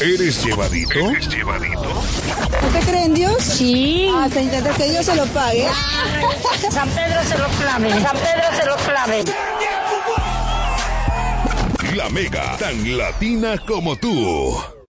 ¿Eres llevadito? ¿Usted cree en Dios? Sí. Se intenta que Dios se lo pague. San Pedro se lo clave. San Pedro se lo clave. La Mega, tan latina como tú.